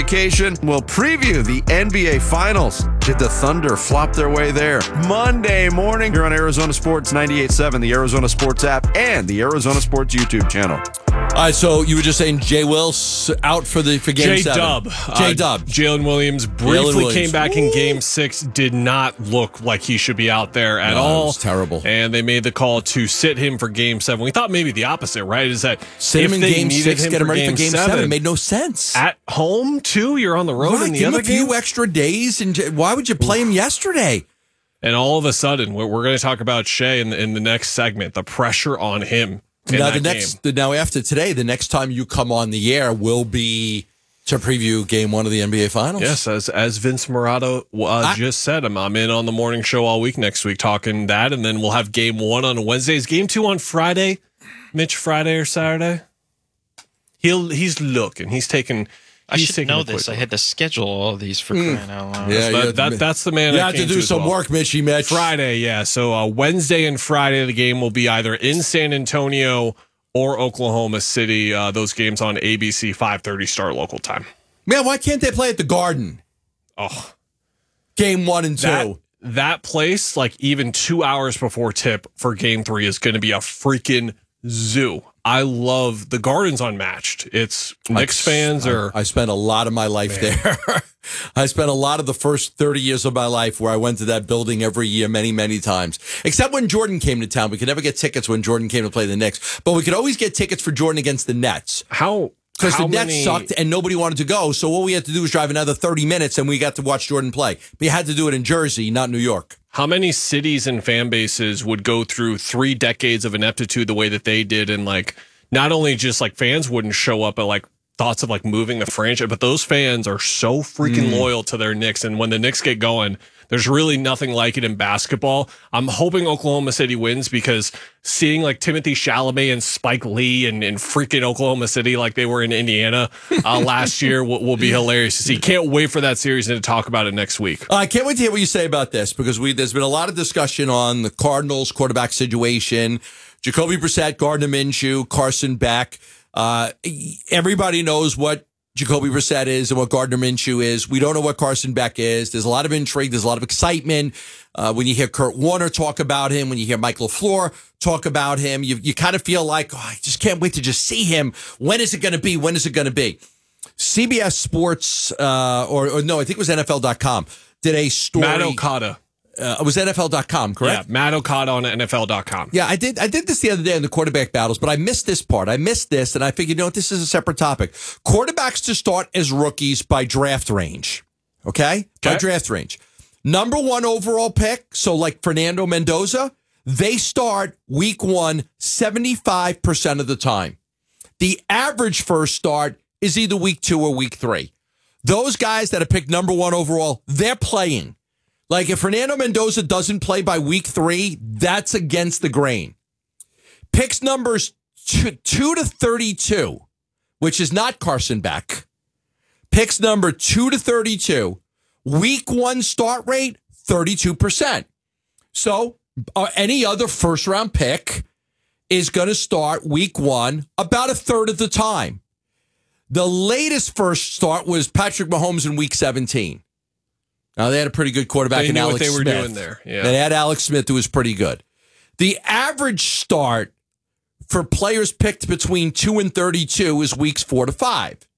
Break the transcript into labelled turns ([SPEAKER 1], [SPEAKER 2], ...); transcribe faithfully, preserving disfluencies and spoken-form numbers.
[SPEAKER 1] vacation. We'll preview the N B A Finals. Did the Thunder flop their way there? Monday morning here on Arizona Sports ninety-eight point seven, the Arizona Sports app, and the Arizona Sports YouTube channel.
[SPEAKER 2] All right, so you were just saying Jay Will's out for the for game
[SPEAKER 3] J
[SPEAKER 2] seven.
[SPEAKER 3] Dub.
[SPEAKER 2] J
[SPEAKER 3] Uh,
[SPEAKER 2] Dub.
[SPEAKER 3] Jalen Williams briefly
[SPEAKER 2] Jalen Williams.
[SPEAKER 3] came back in
[SPEAKER 2] Ooh.
[SPEAKER 3] game six, did not look like he should be out there at
[SPEAKER 2] No, it
[SPEAKER 3] all.
[SPEAKER 2] was terrible.
[SPEAKER 3] And they made the call to sit him for game seven. We thought maybe the opposite, right? Is that
[SPEAKER 2] Sit
[SPEAKER 3] if
[SPEAKER 2] him in
[SPEAKER 3] they
[SPEAKER 2] game
[SPEAKER 3] needed
[SPEAKER 2] six,
[SPEAKER 3] him
[SPEAKER 2] get him ready for game seven.
[SPEAKER 3] seven,
[SPEAKER 2] It made no sense.
[SPEAKER 3] at home, too? You're on the road
[SPEAKER 2] Right,
[SPEAKER 3] in the
[SPEAKER 2] give him
[SPEAKER 3] other
[SPEAKER 2] a few
[SPEAKER 3] game?
[SPEAKER 2] extra days, and j- why would you play him yesterday?
[SPEAKER 3] And all of a sudden, we're, we're going to talk about Shea in the, in the next segment, the pressure on him in
[SPEAKER 2] Now
[SPEAKER 3] that
[SPEAKER 2] the next,
[SPEAKER 3] game.
[SPEAKER 2] now after today, the next time you come on the air will be to preview Game One of the N B A Finals.
[SPEAKER 3] Yes, as as Vince Morado uh,
[SPEAKER 2] I-
[SPEAKER 3] just said, I'm, I'm in on the morning show all week next week talking that, and then we'll have game one on Wednesdays, game two on Friday. Mitch, Friday or Saturday? He'll he's looking. He's taking.
[SPEAKER 4] I
[SPEAKER 3] he's
[SPEAKER 4] should
[SPEAKER 3] taking
[SPEAKER 4] know
[SPEAKER 3] a quick
[SPEAKER 4] this. I
[SPEAKER 3] look.
[SPEAKER 4] had to schedule all these for crying out loud.
[SPEAKER 2] Yeah,
[SPEAKER 3] That,
[SPEAKER 2] you-
[SPEAKER 3] that, that's the man.
[SPEAKER 2] You
[SPEAKER 3] I
[SPEAKER 2] have to
[SPEAKER 3] came
[SPEAKER 2] do
[SPEAKER 3] as
[SPEAKER 2] some
[SPEAKER 3] well.
[SPEAKER 2] work, Mitchy Mitch.
[SPEAKER 3] Friday, yeah. So uh, Wednesday and Friday, the game will be either in San Antonio or Oklahoma City. Uh, those games on A B C, five thirty start local time.
[SPEAKER 2] Man, why can't they play at the Garden?
[SPEAKER 3] Oh,
[SPEAKER 2] Game one and two.
[SPEAKER 3] that that place, like even two hours before tip for game three, is going to be a freaking zoo. I love the Garden's unmatched. It's Knicks fans
[SPEAKER 2] I,
[SPEAKER 3] are.
[SPEAKER 2] I spent a lot of my life there. I spent a lot of the first thirty years of my life where I went to that building every year, many, many times. Except when Jordan came to town. We could never get tickets when Jordan came to play the Knicks. But we could always get tickets for Jordan against the Nets.
[SPEAKER 3] How
[SPEAKER 2] Because the
[SPEAKER 3] how
[SPEAKER 2] Nets
[SPEAKER 3] many-
[SPEAKER 2] sucked and nobody wanted to go. So all we had to do was drive another thirty minutes and we got to watch Jordan play. But you had to do it in Jersey, not New York.
[SPEAKER 3] How many cities and fan bases would go through three decades of ineptitude the way that they did, and like not only just like fans wouldn't show up, but like thoughts of like moving the franchise, but those fans are so freaking
[SPEAKER 2] Mm.
[SPEAKER 3] loyal to their Knicks, and when the Knicks get going, there's really nothing like it in basketball. I'm hoping Oklahoma City wins because seeing like Timothy Chalamet and Spike Lee and, and freaking Oklahoma City like they were in Indiana uh, last year will, will be hilarious to see. Can't wait for that series and to talk about it next week.
[SPEAKER 2] I can't wait to hear what you say about this because we there's been a lot of discussion on the Cardinals quarterback situation. Jacoby Brissett, Gardner Minshew, Carson Beck. Uh, everybody knows what Jacoby Brissett is and what Gardner Minshew is. We don't know what Carson Beck is. There's a lot of intrigue. There's a lot of excitement. Uh, when you hear Kurt Warner talk about him, when you hear Mike LaFleur talk about him, you, you kind of feel like, oh, I just can't wait to just see him. When is it going to be? When is it going to be? C B S Sports, uh, or, or no, I think it was N F L dot com, did a story.
[SPEAKER 3] Matt Okada.
[SPEAKER 2] Uh, it was N F L dot com, correct?
[SPEAKER 3] Yeah, Matt Okada on N F L dot com.
[SPEAKER 2] Yeah, I did. I did this the other day in the quarterback battles, but I missed this part. I missed this, and I figured, you know what, this is a separate topic. Quarterbacks to start as rookies by draft range. Okay, by
[SPEAKER 3] Okay.
[SPEAKER 2] draft range. Number one overall pick. So, like Fernando Mendoza, they start week one seventy-five percent of the time. The average first start is either week two or week three. Those guys that are picked number one overall, they're playing. Like if Fernando Mendoza doesn't play by week three, that's against the grain. Picks numbers two, two to thirty-two, which is not Carson Beck. Picks number two to thirty-two, week one start rate, thirty-two percent. So uh, any other first round pick is going to start week one about a third of the time. The latest first start was Patrick Mahomes in week seventeen. Now, they had a pretty good quarterback
[SPEAKER 3] They
[SPEAKER 2] in
[SPEAKER 3] knew what
[SPEAKER 2] Alex
[SPEAKER 3] they were
[SPEAKER 2] Smith.
[SPEAKER 3] doing there, yeah.
[SPEAKER 2] They had Alex Smith, who was pretty good. The average start for players picked between two and thirty-two is weeks four to five.